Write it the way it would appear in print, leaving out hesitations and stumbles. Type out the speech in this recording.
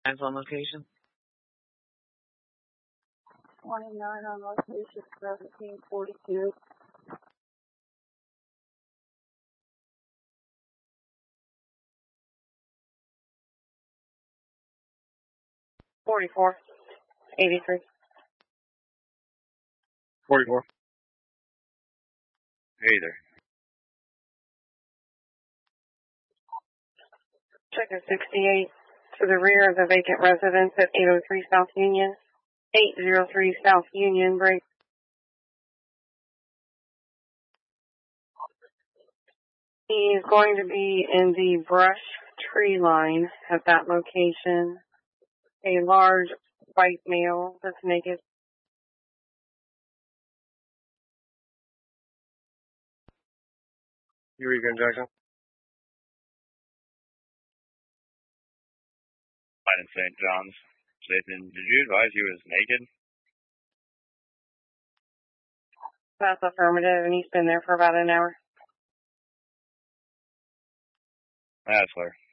That's on location. 29 on location, 1742. 44. 83. 44. Hey there. Checker 68 to the rear of the vacant residence at 803 South Union. 803 South Union, break. He's going to be in the brush tree line at that location. A large white male that's naked. Eureka and Jackson. Mine in St. John's. Jason, did you advise he was naked? That's affirmative, and he's been there for about an hour. That's clear.